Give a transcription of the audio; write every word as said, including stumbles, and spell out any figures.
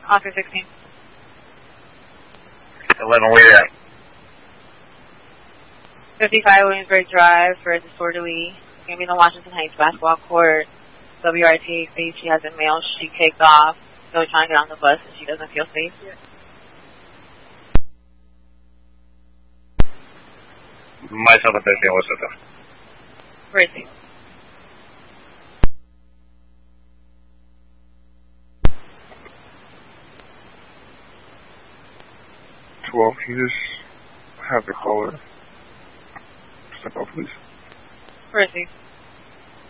Oscar sixteen. eleven, where you at? fifty-five Williamsburg Drive for a disorderly. It's going to be in the Washington Heights basketball court. W R T states she has a mail she kicked off. So we're trying to get on the bus and she doesn't feel safe. Mais atención, vosotros. Where is he? twelve, can you just have the caller step out, please? Where is he?